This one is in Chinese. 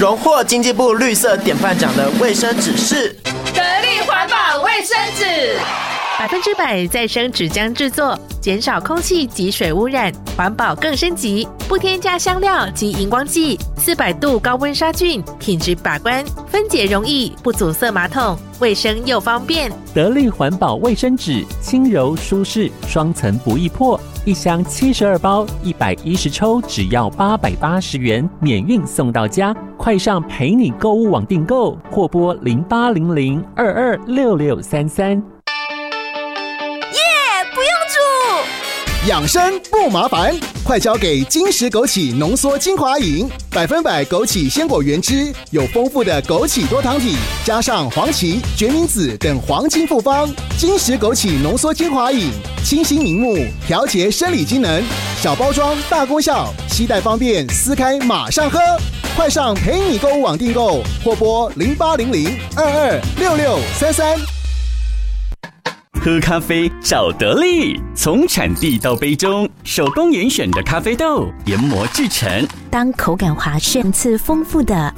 荣获经济部绿色典范奖的卫生纸是得力环保卫生纸 ，100%再生纸浆制作，减少空气及水污染，环保更升级，不添加香料及荧光剂，400度高温杀菌，品质把关，分解容易，不阻塞马桶，卫生又方便。 得力环保卫生纸，轻柔舒适，双层不易破，一箱72包，110抽，只要880元，免运送到家。快上陪你购物网订购，或拨0800226633。 养生不麻烦，快交给金石枸杞浓缩精华饮，100%枸杞鲜果原汁，有丰富的枸杞多糖体，加上黄芪、决明子等黄金复方。金石枸杞浓缩精华饮，清新明目，调节生理机能，小包装大功效，携带方便，撕开马上喝。快上陪你购物网订购，或拨0800226633。 喝咖啡找得力，从产地到杯中，手工严选的咖啡豆研磨制成。 当口感滑顺、层次丰富的